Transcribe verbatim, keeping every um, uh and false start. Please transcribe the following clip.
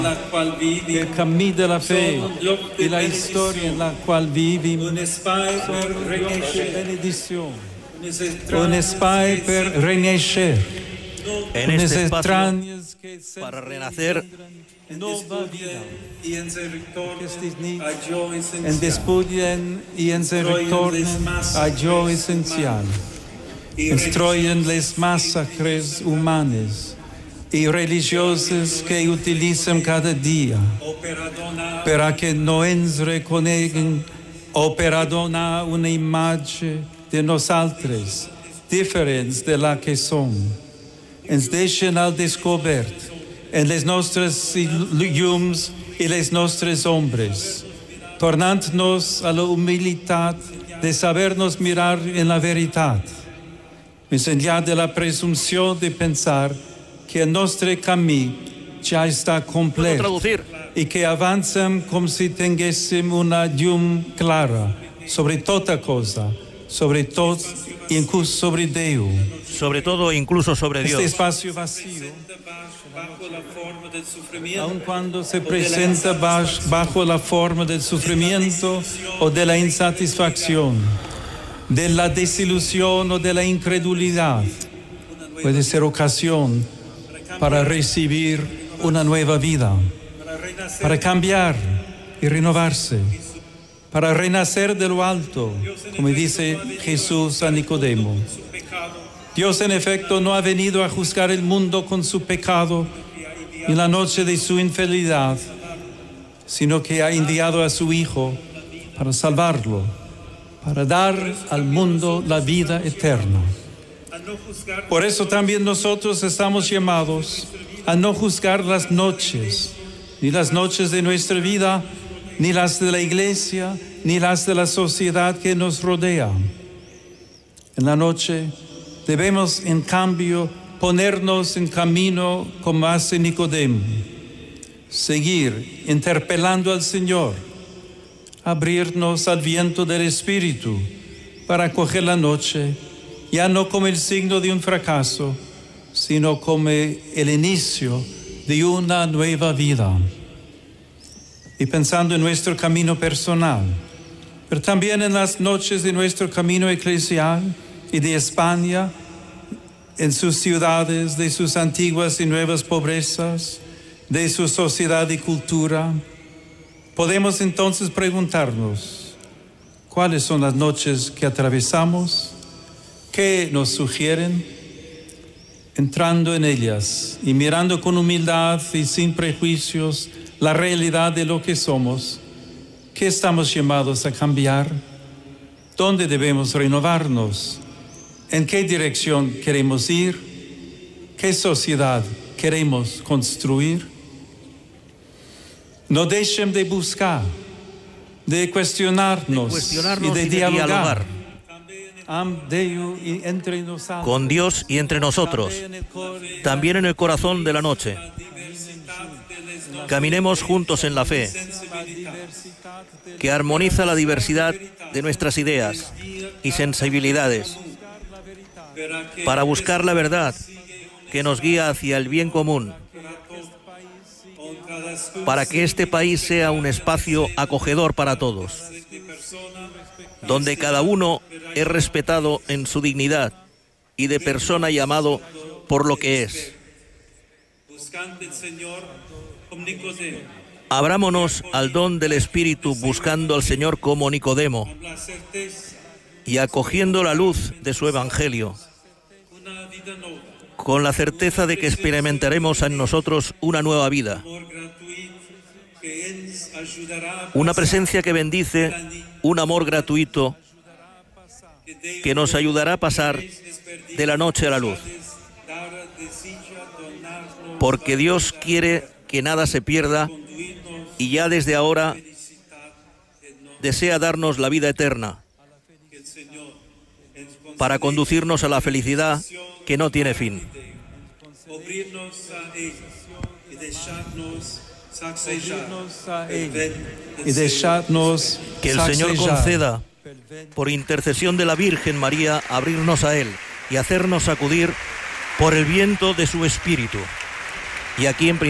il cammino della fede e la storia nella quale vivi sono benedizione, un espacio per rinascer, en este espacio para renacer, nuova vida, en despudien y en se retornen a yo esencial, instruyen las masacres humanas y religiosas que utilizan cada día para que no ens reconeguen o para donar una imagen de nosotros diferentes de la que son. Ens deixen al descobert en les nostres llums i les nostres ombres, tornant-nos a la humilitat de saber-nos mirar en la veritat, més enllà de la presumpció de pensar que el nostre camí ja està complet i que avancem com si tinguéssim una llum clara sobre tota cosa, sobre tot y incluso sobre Dios. Sobre todo incluso sobre Dios. Este espacio vacío, aun cuando se presenta bajo la forma del sufrimiento o de la insatisfacción, de la desilusión o de la incredulidad, puede ser ocasión para recibir una nueva vida, para cambiar y renovarse, para renacer de lo alto, como dice Jesús a Nicodemo. Dios en efecto no ha venido a juzgar el mundo con su pecado en la noche de su infidelidad, sino que ha enviado a su Hijo para salvarlo, para dar al mundo la vida eterna. Por eso también nosotros estamos llamados a no juzgar las noches, ni las noches de nuestra vida, ni las de la iglesia, ni las de la sociedad que nos rodea. En la noche debemos, en cambio, ponernos en camino como hace Nicodemo, seguir interpelando al Señor, abrirnos al viento del Espíritu para acoger la noche, ya no como el signo de un fracaso, sino como el inicio de una nueva vida. Y pensando en nuestro camino personal, pero también en las noches de nuestro camino eclesial y de España, en sus ciudades, de sus antiguas y nuevas pobrezas, de su sociedad y cultura, podemos entonces preguntarnos, ¿cuáles son las noches que atravesamos? ¿Qué nos sugieren? Entrando en ellas y mirando con humildad y sin prejuicios la realidad de lo que somos, ¿qué estamos llamados a cambiar? ¿Dónde debemos renovarnos? ¿En qué dirección queremos ir? ¿Qué sociedad queremos construir? No dejen de buscar, de cuestionarnos, de cuestionarnos y de, y de dialogar, dialogar con Dios y entre nosotros, también en el corazón de la noche. Caminemos juntos en la fe, que armoniza la diversidad de nuestras ideas y sensibilidades, para buscar la verdad que nos guía hacia el bien común, para que este país sea un espacio acogedor para todos, donde cada uno es respetado en su dignidad y de persona llamado por lo que es. Abrámonos al don del Espíritu buscando al Señor como Nicodemo y acogiendo la luz de su Evangelio, con la certeza de que experimentaremos en nosotros una nueva vida, una presencia que bendice, un amor gratuito que nos ayudará a pasar de la noche a la luz, porque Dios quiere que nada se pierda y ya desde ahora desea darnos la vida eterna para conducirnos a la felicidad que no tiene fin. Y dejarnos que el Señor conceda, por intercesión de la Virgen María, abrirnos a Él y hacernos sacudir por el viento de su Espíritu. Y aquí en